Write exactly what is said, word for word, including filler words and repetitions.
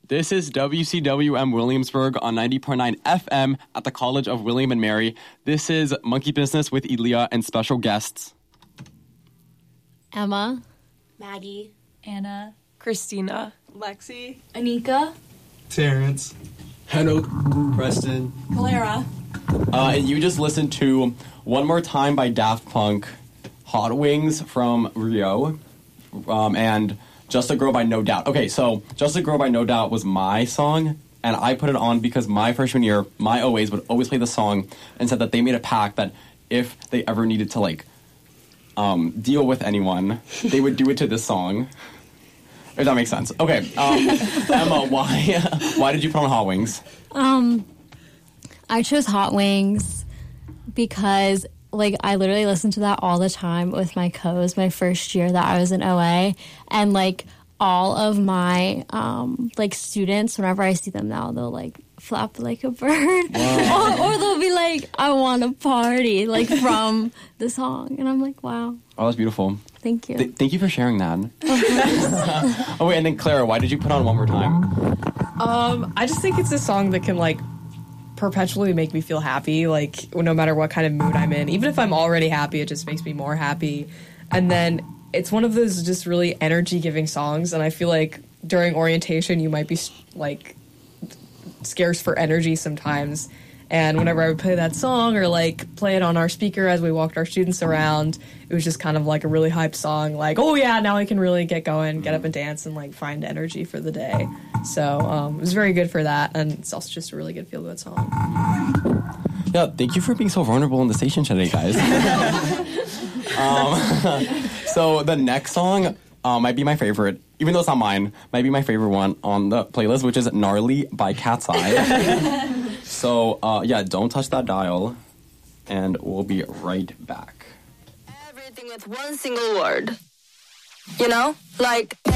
This is W C W M Williamsburg on ninety point nine F M at the College of William and Mary. This is Monkey Business with Elia and special guests. Emma. Maggie. Anna. Christina. Lexi. Anika. Terrence. Henok. Preston. Clara. Uh, and you just listened to One More Time by Daft Punk, Hot Wings from Rio, um, and Just a Girl by No Doubt. Okay, so Just a Girl by No Doubt was my song, and I put it on because my freshman year, my O As would always play the song and said that they made a pact that if they ever needed to, like, um, deal with anyone, they would do it to this song. If that makes sense. Okay, um, Emma, why why did you put on Hot Wings? Um, I chose Hot Wings because, like, I literally listened to that all the time with my co's my first year that I was in O A. And, like, all of my, um, like, students, whenever I see them now, they'll, like, flap like a bird. Wow. or, or they'll be like, I want to party, like, from the song. And I'm like, wow. Oh, that's beautiful. Thank you. Th- thank you for sharing that. Oh, wait, and then Clara, why did you put on One More Time? Um, I just think it's a song that can, like, perpetually make me feel happy, like, no matter what kind of mood I'm in. Even if I'm already happy, it just makes me more happy. And then it's one of those just really energy-giving songs, and I feel like during orientation you might be, like, scarce for energy sometimes. And whenever I would play that song or, like, play it on our speaker as we walked our students around, it was just kind of like a really hyped song. Like, oh, yeah, now I can really get going, get up and dance and, like, find energy for the day. So um, it was very good for that, and it's also just a really good feel-good song. Yeah, thank you for being so vulnerable in the station today, guys. um, so the next song uh, might be my favorite, even though it's not mine, might be my favorite one on the playlist, which is Gnarly by Cat's Eye. So, uh, yeah, don't touch that dial, and we'll be right back. Everything with one single word. You know? Like...